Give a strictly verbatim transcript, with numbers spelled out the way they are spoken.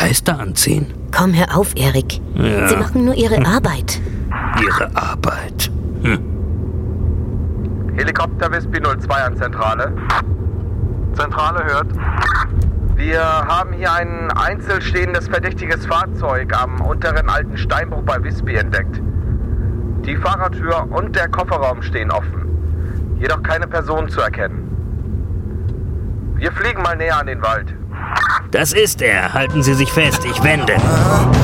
Geister anziehen. Komm, hör auf, Erik. Ja. Sie machen nur ihre Arbeit. Ihre Arbeit. Hm. Helikopter Whisky null zwei an Zentrale. Zentrale hört. Wir haben hier ein einzelstehendes verdächtiges Fahrzeug am unteren alten Steinbruch bei Visby entdeckt. Die Fahrertür und der Kofferraum stehen offen. Jedoch keine Person zu erkennen. Wir fliegen mal näher an den Wald. Das ist er. Halten Sie sich fest, ich wende.